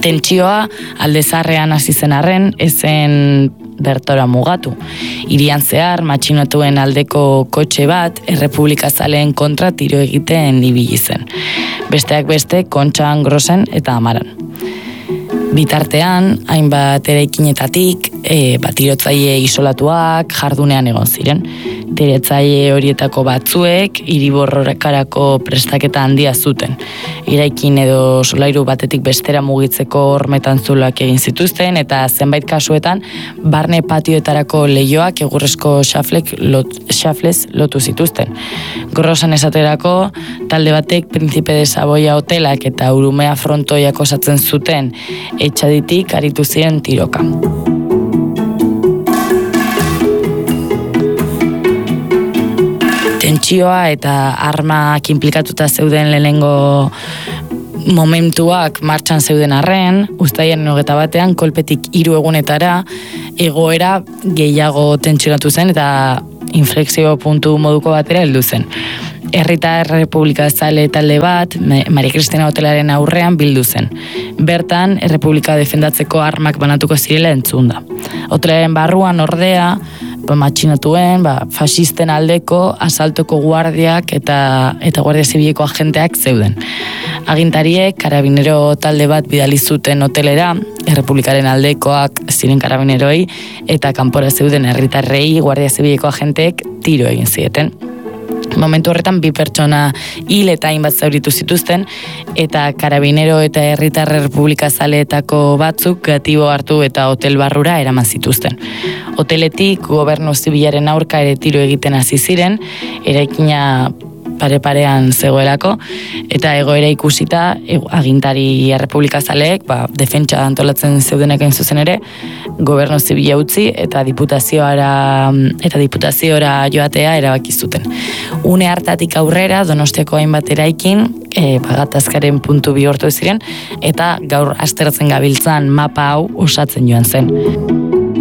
Tentsioa aldezarrean hasi zen arren, ezen bertora mugatu. Hirian zehar, matxinatuen aldeko kotxe bat, errepublikazaleen kontra tiro egiten ibili zen. Besteak beste, Kontxan, Grosen eta Amaran. Bitartean, hainbat eraikinetatik, tirotzaile isolatuak jardunean egon ziren. Tirotzaile horietako batzuek hiriborrokarako prestaketa handia zuten. Iraikin edo solairu batetik bestera mugitzeko hormetan zuloak egin zituzten eta zenbait kasuetan barne patioetarako leioak egurrezko xaflez lotu zituzten. Grosen esaterako, talde batek Príncipe de Saboya hotelak eta Urumea frontoiak osatzen zuten etxaditik aritu ziren tiroka. Tentsioa eta armak inplikatuta zeuden lehenengo momentuak martxan zeuden arren, uztailaren 21 kolpetik 3 egunetara egoera gehiago tentsionatu zen eta inflexio puntu moduko batera heldu zen. Herritar Errepublikazale talde bat, Maria Cristina hotelaren aurrean bildu zen. Bertan, Errepublika defendatzeko armak banatuko zirela entzun da. Hotelaren barruan ordea, matxinatuen, fasisten aldeko, asaltoko guardiak eta guardia zibileko agenteak zeuden. Agintariek karabinero talde bat bidali zuten hotelera, Errepublikaren aldekoak ziren karabineroi, eta kanpora zeuden herritarrei guardia zibileko agenteek tiro egin zieten. Momentu horretan 2 pertsona hil eta hainbat zauritu zituzten, eta karabinero eta herritar errepublikazaleetako batzuk gatibo hartu eta hotel barrura eraman zituzten. Hoteletik gobernu zibilaren aurka ere tiro egiten hasi ziren, eraikina pare-parean zegoelako, eta egoera ikusita agintari errepublikazaleek defentsa antolatzen zeudenek hain zuzen ere, gobernu zibila utzi eta diputaziora joatea erabaki zuten. Une hartatik aurrera Donostiako hainbat eraikin gatazkaren puntu bihurtu ziren eta gaur aztertzen gabiltzan mapa hau osatzen joan zen.